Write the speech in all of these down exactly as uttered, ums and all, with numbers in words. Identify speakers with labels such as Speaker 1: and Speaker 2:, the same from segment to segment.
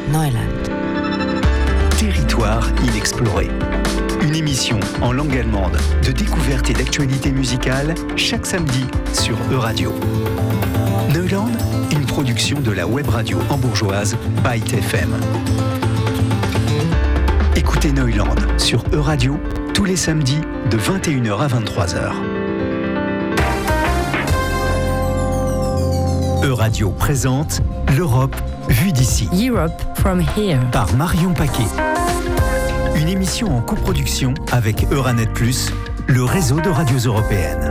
Speaker 1: Neuland.
Speaker 2: Territoire inexploré. Une émission en langue allemande de découverte et d'actualité musicale chaque samedi sur Euradio. Neuland, une production de la web radio hambourgeoise Byte F M. Écoutez Neuland sur Euradio tous les samedis de vingt et une heures à vingt-trois heures. Euradio présente l'Europe vue d'ici.
Speaker 1: Europe from here.
Speaker 2: Par Marion Paquet. Une émission en coproduction avec Euranet plus, le réseau de radios européennes.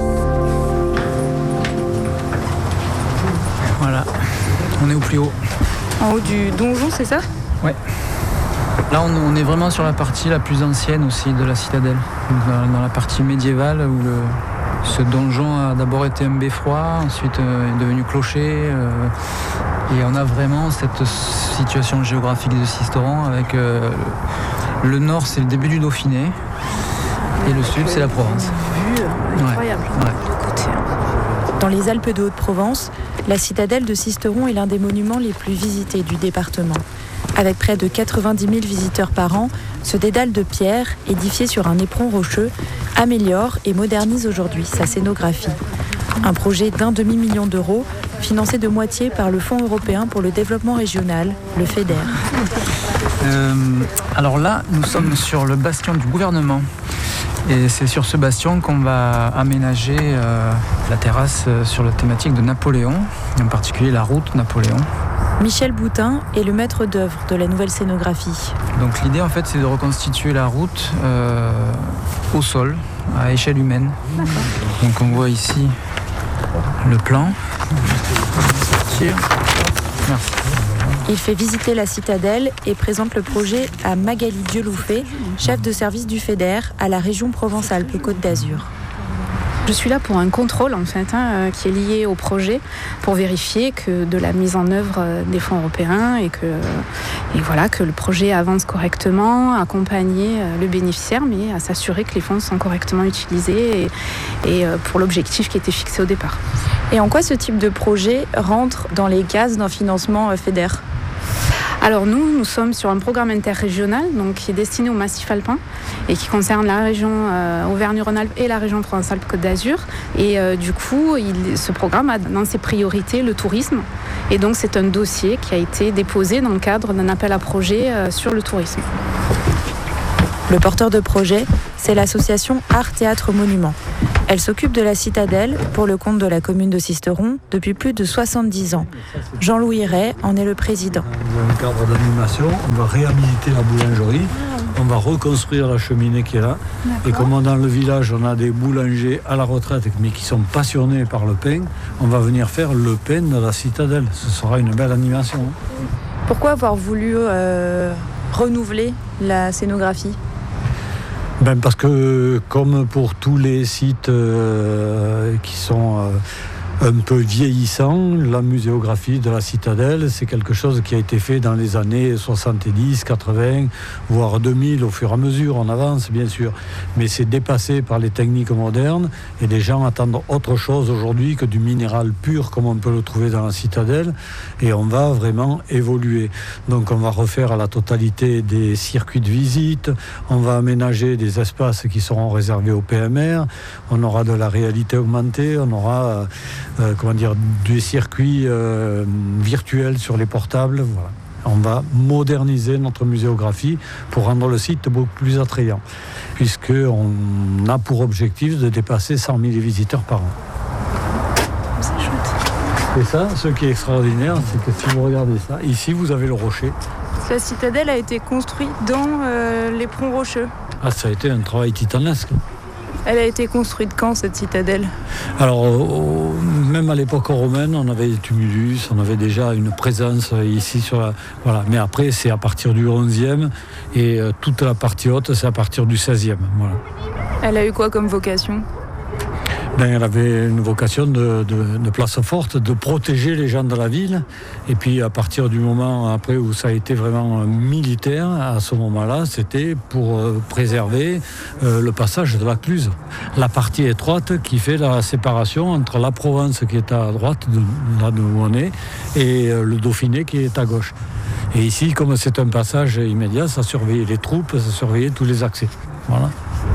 Speaker 3: Voilà, on est au plus haut.
Speaker 4: En haut du donjon, c'est ça ?
Speaker 3: Ouais. Là, on, on est vraiment sur la partie la plus ancienne aussi de la citadelle. Donc, dans, dans la partie médiévale où le, ce donjon a d'abord été un beffroi, ensuite euh, est devenu clocher. Euh, et on a vraiment cette situation géographique de Sisteron avec euh, le nord, c'est le début du Dauphiné, et le sud, c'est la Provence.
Speaker 4: Vue incroyable.
Speaker 3: Ouais. Ouais.
Speaker 5: Dans les Alpes de Haute-Provence, la citadelle de Sisteron est l'un des monuments les plus visités du département. Avec près de quatre-vingt-dix mille visiteurs par an, ce dédale de pierre, édifié sur un éperon rocheux, améliore et modernise aujourd'hui sa scénographie. Un projet d'un demi-million d'euros, financé de moitié par le Fonds européen pour le développement régional, le FEDER.
Speaker 3: Euh, alors là, nous sommes sur le bastion du gouvernement. Et c'est sur ce bastion qu'on va aménager euh, la terrasse euh, sur la thématique de Napoléon, en particulier la route Napoléon.
Speaker 5: Michel Boutin est le maître d'œuvre de la nouvelle scénographie.
Speaker 3: Donc l'idée en fait c'est de reconstituer la route euh, au sol, à échelle humaine.
Speaker 4: D'accord.
Speaker 3: Donc on voit ici le plan. Merci.
Speaker 5: Il fait visiter la citadelle et présente le projet à Magali Dieloufé, chef de service du FEDER à la région Provence-Alpes-Côte d'Azur.
Speaker 4: Je suis là pour un contrôle en fait, hein, qui est lié au projet, pour vérifier que de la mise en œuvre des fonds européens et que, et voilà, que le projet avance correctement, accompagner le bénéficiaire, mais à s'assurer que les fonds sont correctement utilisés et, et pour l'objectif qui était fixé au départ.
Speaker 5: Et en quoi ce type de projet rentre dans les cases d'un financement FEDER ?
Speaker 4: Alors nous, nous sommes sur un programme interrégional donc, qui est destiné au massif alpin et qui concerne la région euh, Auvergne-Rhône-Alpes et la région Provence-Alpes-Côte d'Azur. Et euh, du coup, il, ce programme a dans ses priorités le tourisme. Et donc c'est un dossier qui a été déposé dans le cadre d'un appel à projet euh, sur le tourisme.
Speaker 5: Le porteur de projet, c'est l'association Art Théâtre Monument. Elle s'occupe de la citadelle pour le compte de la commune de Sisteron depuis plus de soixante-dix ans. Jean-Louis Ray en est le président.
Speaker 6: Dans un cadre d'animation, on va réhabiliter la boulangerie, on va reconstruire la cheminée qui est là. D'accord. Et comme dans le village, on a des boulangers à la retraite mais qui sont passionnés par le pain, on va venir faire le pain de la citadelle. Ce sera une belle animation.
Speaker 5: Pourquoi avoir voulu euh, renouveler la scénographie ?
Speaker 6: Ben parce que, comme pour tous les sites euh, qui sont euh, un peu vieillissants, la muséographie de la citadelle, c'est quelque chose qui a été fait dans les années soixante-dix, quatre-vingts, voire deux mille, au fur et à mesure, on avance bien sûr. Mais c'est dépassé par les techniques modernes et les gens attendent autre chose aujourd'hui que du minéral pur comme on peut le trouver dans la citadelle, et on va vraiment évoluer. Donc on va refaire à la totalité des circuits de visite, on va aménager des espaces qui seront réservés au P M R, on aura de la réalité augmentée, on aura euh, comment dire, des circuits euh, virtuels sur les portables, voilà. On va moderniser notre muséographie pour rendre le site beaucoup plus attrayant, puisqu'on a pour objectif de dépasser cent mille visiteurs par an.
Speaker 4: C'est chouette.
Speaker 6: Et ça, ce qui est extraordinaire, c'est que si vous regardez ça, ici vous avez le rocher.
Speaker 5: La citadelle a été construite dans euh, l'éperon rocheux.
Speaker 6: Ah, ça a été un travail titanesque.
Speaker 5: Elle a été construite quand, cette citadelle ?
Speaker 6: Alors, au, même à l'époque romaine, on avait des tumulus, on avait déjà une présence ici sur la... Voilà. Mais après, c'est à partir du onzième et euh, toute la partie haute, c'est à partir du seizième. Voilà.
Speaker 5: Elle a eu quoi comme vocation ?
Speaker 6: Ben, elle avait une vocation de, de, de place forte, de protéger les gens de la ville. Et puis à partir du moment après où ça a été vraiment militaire, à ce moment-là, c'était pour euh, préserver euh, le passage de la Cluse. La partie étroite qui fait la séparation entre la Provence qui est à droite, de, là où on est, et euh, le Dauphiné qui est à gauche. Et ici, comme c'est un passage immédiat, ça surveillait les troupes, ça surveillait tous les accès. Voilà.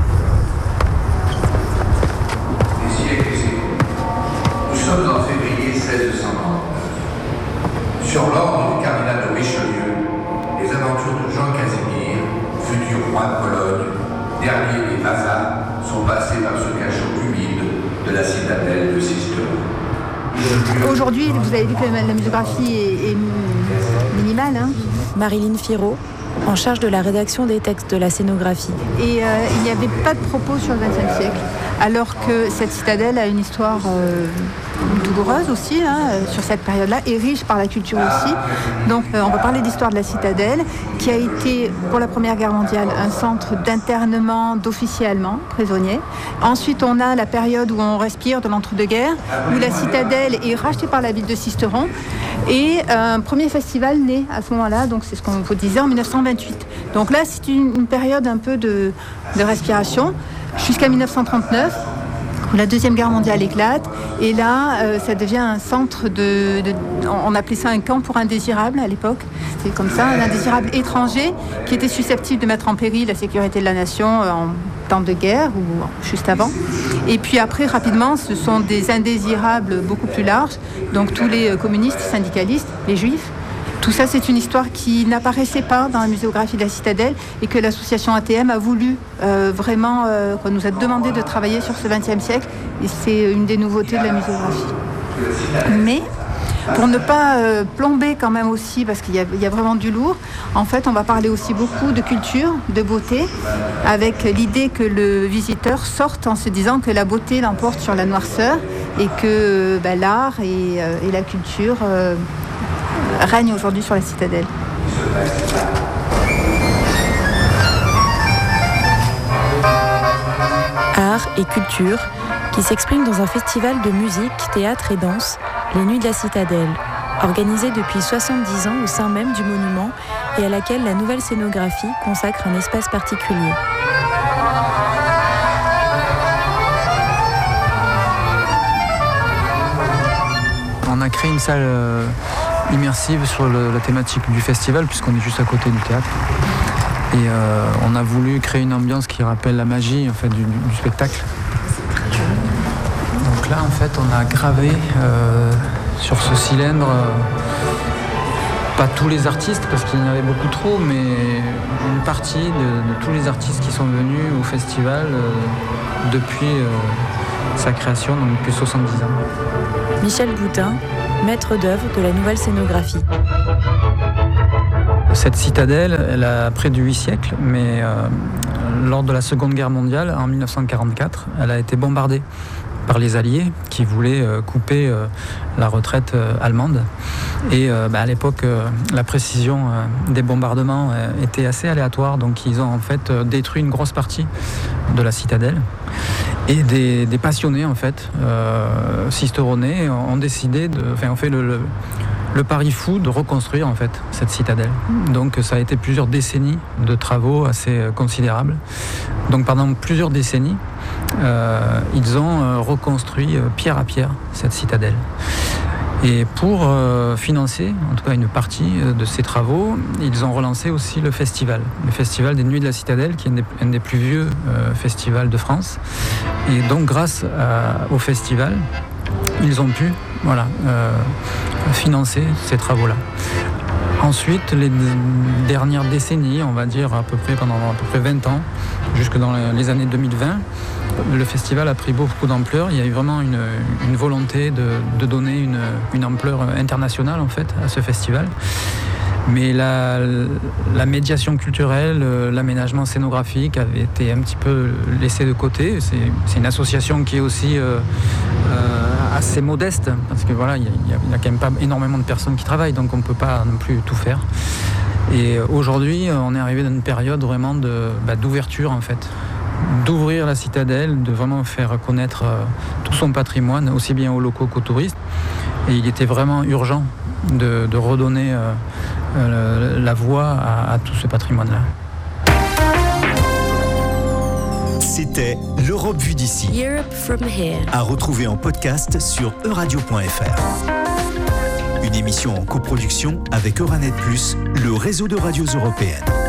Speaker 1: Nous sommes en février seize cent trente-neuf. Sur l'ordre du cardinal de Richelieu, les aventures de Jean Casimir, futur roi de Pologne, dernier des Vasa, sont passées par ce cachot humide de la citadelle de Sisteron.
Speaker 7: Aujourd'hui, vous avez vu que la muséographie est, est minimale. Hein.
Speaker 5: Marilyn Firaud, en charge de la rédaction des textes de la scénographie.
Speaker 7: Et euh, il n'y avait pas de propos sur le vingtième siècle, alors que cette citadelle a une histoire euh, douloureuse aussi, hein, sur cette période-là, et riche par la culture aussi. Donc euh, on va parler d'histoire de la citadelle, qui a été, pour la Première Guerre mondiale, un centre d'internement d'officiers allemands, prisonniers. Ensuite, on a la période où on respire de l'entre-deux-guerres, où la citadelle est rachetée par la ville de Sisteron, et un premier festival naît à ce moment-là, donc c'est ce qu'on vous disait, en dix-neuf cent vingt-huit. Donc là, c'est une, une période un peu de, de respiration, jusqu'à dix-neuf cent trente-neuf, où la Deuxième Guerre mondiale éclate, et là, euh, ça devient un centre de, de... On appelait ça un camp pour indésirables à l'époque. C'était comme ça, un indésirable étranger qui était susceptible de mettre en péril la sécurité de la nation en temps de guerre ou juste avant. Et puis après, rapidement, ce sont des indésirables beaucoup plus larges, donc tous les communistes, syndicalistes, les juifs. Tout ça, c'est une histoire qui n'apparaissait pas dans la muséographie de la citadelle et que l'association A T M a voulu euh, vraiment, euh, qu'on nous a demandé de travailler sur ce vingtième siècle, et c'est une des nouveautés de la muséographie. Mais pour ne pas euh, plomber quand même aussi, parce qu'il y a, il y a vraiment du lourd, en fait, on va parler aussi beaucoup de culture, de beauté, avec l'idée que le visiteur sorte en se disant que la beauté l'emporte sur la noirceur et que bah, l'art et, euh, et la culture euh, règnent aujourd'hui sur la citadelle.
Speaker 5: Art et culture qui s'expriment dans un festival de musique, théâtre et danse, les Nuits de la Citadelle, organisé depuis soixante-dix ans au sein même du monument et à laquelle la nouvelle scénographie consacre un espace particulier.
Speaker 3: On a créé une salle euh, immersive sur le, la thématique du festival, puisqu'on est juste à côté du théâtre. Et euh, on a voulu créer une ambiance qui rappelle la magie en fait, du, du spectacle. Donc là, en fait, on a gravé euh, sur ce cylindre, euh, pas tous les artistes, parce qu'il y en avait beaucoup trop, mais une partie de, de tous les artistes qui sont venus au festival euh, depuis euh, sa création, donc depuis soixante-dix ans.
Speaker 5: Michel Boutin, maître d'œuvre de la nouvelle scénographie.
Speaker 3: Cette citadelle, elle a près de huit siècles, mais euh, lors de la Seconde Guerre mondiale, en dix-neuf cent quarante-quatre, elle a été bombardée par les Alliés qui voulaient euh, couper euh, la retraite euh, allemande. Et euh, bah, à l'époque, euh, la précision euh, des bombardements euh, était assez aléatoire, donc ils ont en fait euh, détruit une grosse partie de la citadelle. Et des, des passionnés, en fait, euh, sisteronais, ont décidé, de, enfin, ont fait le, le, le pari fou de reconstruire, en fait, cette citadelle. Donc, ça a été plusieurs décennies de travaux assez considérables. Donc, pendant plusieurs décennies, euh, ils ont euh, reconstruit euh, pierre à pierre cette citadelle. Et pour euh, financer, en tout cas une partie de ces travaux, ils ont relancé aussi le festival, le festival des Nuits de la Citadelle, qui est un des, un des plus vieux euh, festivals de France. Et donc, grâce à, au festival, ils ont pu, voilà, euh, financer ces travaux-là. Ensuite, les dernières décennies, on va dire à peu près pendant à peu près vingt ans, jusque dans les années deux mille vingt, le festival a pris beaucoup d'ampleur. Il y a eu vraiment une, une volonté de, de donner une, une ampleur internationale en fait à ce festival. Mais la, la médiation culturelle, l'aménagement scénographique avait été un petit peu laissé de côté. C'est, c'est une association qui est aussi euh, euh, assez modeste, parce que voilà, il n'y a, a, a quand même pas énormément de personnes qui travaillent, donc on ne peut pas non plus tout faire. Et aujourd'hui, on est arrivé dans une période vraiment de, bah, d'ouverture en fait. D'ouvrir la citadelle, de vraiment faire connaître euh, tout son patrimoine, aussi bien aux locaux qu'aux touristes. Et il était vraiment urgent de, de redonner euh, euh, la voix à, à tout ce patrimoine-là.
Speaker 2: C'était l'Europe vue d'ici.
Speaker 8: Europe from here.
Speaker 2: À retrouver en podcast sur euradio point f r. Une émission en coproduction avec Euranet plus, le réseau de radios européennes.